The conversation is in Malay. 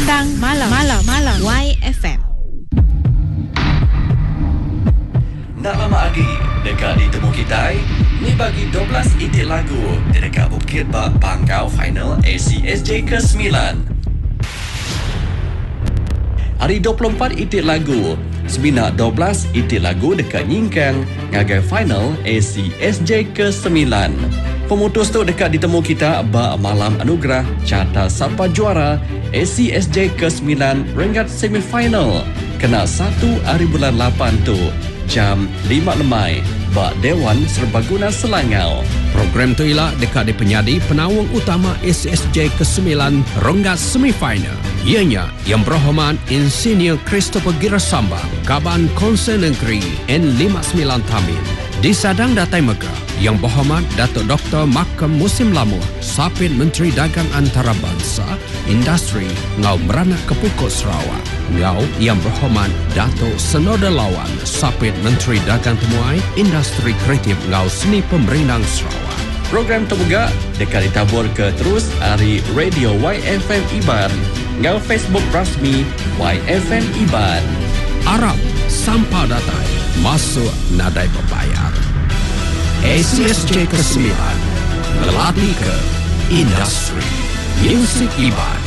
Pandang Malam YFM. Nak lama lagi dekat ditemu kita ni bagi 12 itik lagu dekat Bukit Bak Pangkau Final ACSJ ke-9. Hari 24 itik lagu Sebinak 12 itik lagu dekat Nyingkang ngagai final ACSJ ke-9. Pemutus tu dekat ditemu kita bak malam anugerah carta siapa juara ACSJ ke-9 ringkat semifinal. Kena 1 hari bulan 8 tu jam 5 lemai bak Dewan Serbaguna Selangau. Program tu ialah dekat di penyadi penawang utama ACSJ ke-9 ronggat semifinal. Ianya Yang Berhormat Insinyur Christopher Girasambang, Kaban Konsen Negeri N59 Tamin. Di Sadang Datai Megah, Yang Berhormat Datuk Dr. Makam Musim Lamuh, Sapit Menteri Dagang Antarabangsa, Industri Ngau Merana Kepukut Sarawak. Ngau Yang Berhormat Datuk Senoda Lawan, Sapit Menteri Dagang Temuai, Industri Kreatif Ngau Seni Pemerintah Sarawak. Program terbuka dekat ditabur ke terus hari Radio YFM Iban ngau Facebook rasmi YFM Iban. Arab Sampah Datai masuk nadai berbayar. ACSJ ke-9 melatih ke industri Music Iban.